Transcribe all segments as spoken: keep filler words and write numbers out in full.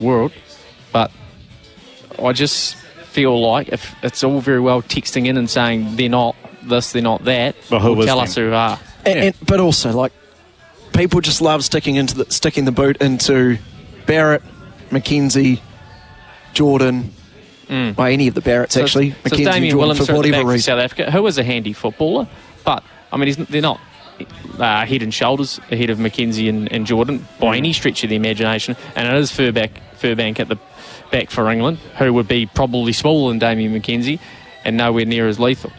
world, but I just feel like if it's all very well texting in and saying they're not this, they're not that, well, who well, tell them? us who are. And, Yeah. and, but also, like, people just love sticking into the, sticking the boot into Barrett, McKenzie, Jordan, mm. well, any of the Barretts, so, actually. So McKenzie, Damien Jordan, Willemser for at the whatever back for reason. South Africa, who is a handy footballer, but, I mean, he's, they're not uh, head and shoulders ahead of McKenzie and, and Jordan by mm. any stretch of the imagination, and it is Furbank, Furbank at the back for England, who would be probably smaller than Damien McKenzie and nowhere near as lethal.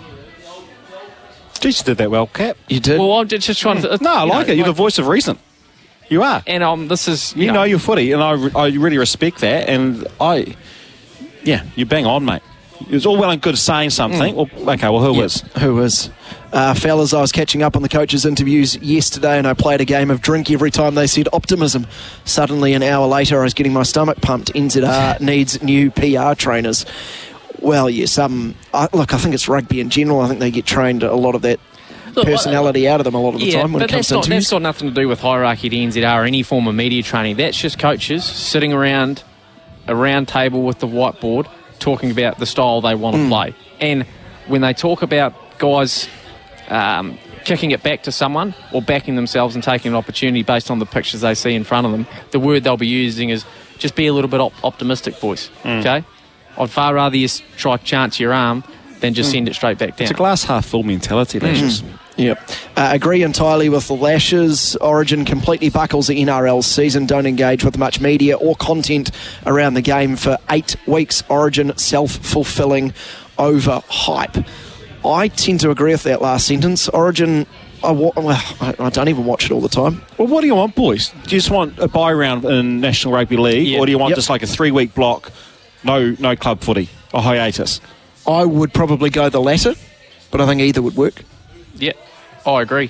Geez, you did that well, Cap. You did? Well, I'm just trying to... No, I you like know, it. You're like, the voice of reason. You are. And um, this is... You, You know, know your footy, and I, I really respect that. And I, yeah, you bang on, mate. It's all well and good saying something. Mm. Well, okay, well, who yeah, is? Who is? Uh, fellas, I was catching up on the coaches' interviews yesterday, and I played a game of drink every time they said optimism. Suddenly, an hour later, I was getting my stomach pumped. N Z R needs new P R trainers. Well, yes, um, I, look, I think it's rugby in general. I think they get trained a lot of that Look, personality out of them a lot of the yeah, time when but it comes that's to not, interviews. that's got nothing to do with hierarchy to N Z R or any form of media training. That's just coaches sitting around a round table with the whiteboard talking about the style they want to mm. play. And when they talk about guys um, kicking it back to someone or backing themselves and taking an opportunity based on the pictures they see in front of them, the word they'll be using is just be a little bit op- optimistic, boys. Mm. Okay? I'd far rather you try chance your arm than just mm. send it straight back down. It's a glass half full mentality, Lashes. Mm. Yep. Uh, agree entirely with the Lashes. Origin completely buckles the N R L season. Don't engage with much media or content around the game for eight weeks. Origin self-fulfilling over hype. I tend to agree with that last sentence. Origin, I, wa- well, I, I don't even watch it all the time. Well, what do you want, boys? Do you just want a bye round in National Rugby League, yeah. or do you want yep. just like a three-week block, no, no club footy, a hiatus? I would probably go the latter, but I think either would work. Yeah, I agree.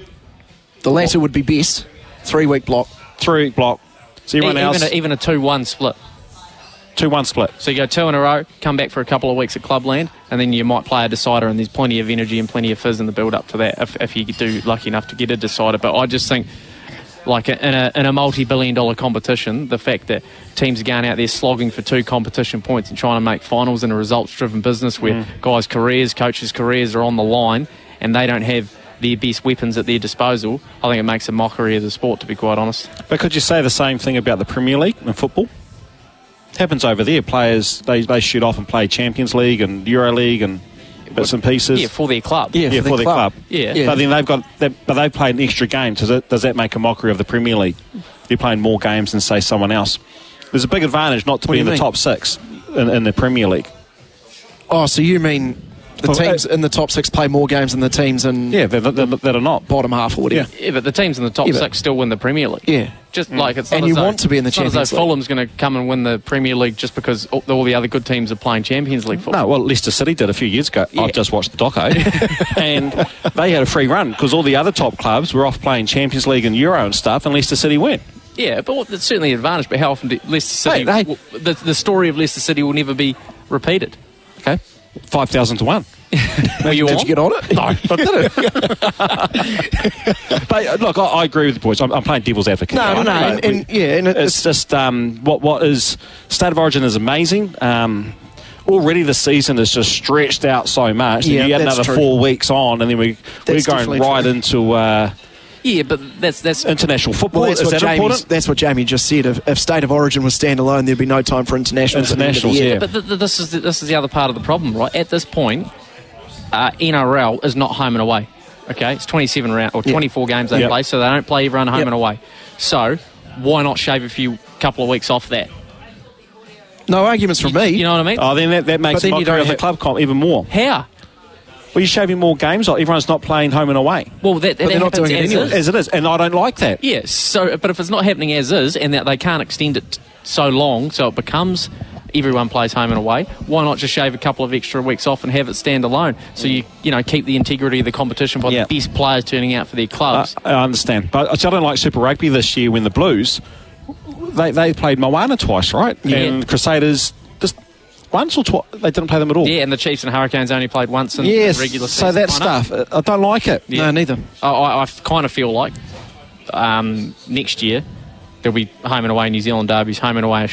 The latter would be best. Three-week block. Three-week block. So everyone e- else... Even a, even a two one split. two one split. So you go two in a row, come back for a couple of weeks at Clubland, and then you might play a decider, and there's plenty of energy and plenty of fizz in the build-up to that if, if you do lucky enough to get a decider. But I just think, like in a, in a multi-billion dollar competition, the fact that teams are going out there slogging for two competition points and trying to make finals in a results-driven business where mm. guys' careers, coaches' careers are on the line, and they don't have their best weapons at their disposal, I think it makes a mockery of the sport, to be quite honest. But could you say the same thing about the Premier League in football? It happens over there. Players, they, they shoot off and play Champions League and Euro League and bits and pieces. Yeah, for their club. Yeah, yeah for, for their, their club. club. Yeah. yeah. But then they've got, that, but they've played an extra game. Does, it, does that make a mockery of the Premier League? You're playing more games than, say, someone else. There's a big advantage not to what be in mean? the top six in, in the Premier League. Oh, so you mean the well, teams uh, in the top six play more games than the teams in yeah, that, that, that are not bottom half or whatever? Yeah, but the teams in the top yeah, six still win the Premier League. Yeah. Just mm. like it's not and as you though, want to be in the it's not Champions as though League. Fulham's going to come and win the Premier League just because all, all the other good teams are playing Champions League football. No, well, Leicester City did a few years ago. Yeah. I've just watched the doco. And they had a free run because all the other top clubs were off playing Champions League and Euro and stuff, and Leicester City went. Yeah, but it's certainly an advantage. But how often do Leicester City... Hey, hey. Will, the, the story of Leicester City will never be repeated. Okay. five thousand to one. Were you Did on? you get on it? No, I didn't. But uh, look, I, I agree with the boys. I'm, I'm playing devil's advocate. No, no, no. And, and, yeah, and it's, it's, it's just um, what what is State of Origin is amazing. Um, already the season is just stretched out so much. Yeah, and you get that's another true. four weeks on, and then we That's we're going right true. into uh, Yeah, but that's... that's international football. well, that's is what that Jamie's, important? that's what Jamie just said. If, if State of Origin was standalone, there'd be no time for internationals. at the end of the Internationals, year. yeah. But th- th- this is the, this is the other part of the problem, right? At this point, uh, N R L is not home and away. Okay, it's twenty-seven round or Yeah. twenty-four games they Yep. play, so they don't play everyone home Yep. and away. So why not shave a few couple of weeks off that? No arguments from me. You know what I mean? Oh, then that, that makes then a you mockery don't of the have- club comp even more. How? Well, you're shaving more games off. Everyone's not playing home and away. Well, that, that But they're not happens doing it as anyway. is. As it is, and I don't like that. Yes. So, but if it's not happening as is, and that they can't extend it so long, so it becomes everyone plays home and away, why not just shave a couple of extra weeks off and have it stand alone? So you you know keep the integrity of the competition by Yeah. the best players turning out for their clubs. I, I understand, but I don't like Super Rugby this year when the Blues they they played Moana twice, right? Yeah. And Crusaders just once or twice. They didn't play them at all. Yeah, and the Chiefs and Hurricanes only played once in Yes. regular So season. that I know. stuff, I don't like it. Yeah. No, neither. I, I, I kind of feel like um, next year there'll be home and away New Zealand derbies, home and away